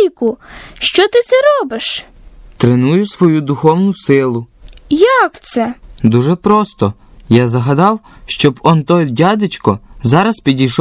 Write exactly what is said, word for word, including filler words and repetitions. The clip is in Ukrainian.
бійку. Що ти це робиш? Треную свою духовну силу. Як це? Дуже просто. Я загадав, щоб он той дядечко зараз підійшов